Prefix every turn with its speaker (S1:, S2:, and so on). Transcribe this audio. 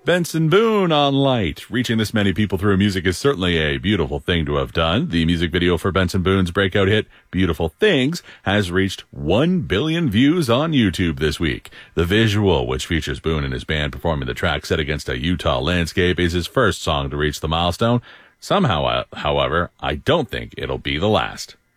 S1: Benson Boone on Light. Reaching this many people through music is certainly a beautiful thing to have done. The music video for Benson Boone's breakout hit, Beautiful Things, has reached 1 billion views on YouTube this week. The visual, which features Boone and his band performing the track set against a Utah landscape, is his first song to reach the milestone. Somehow, however, I don't think it'll be the last.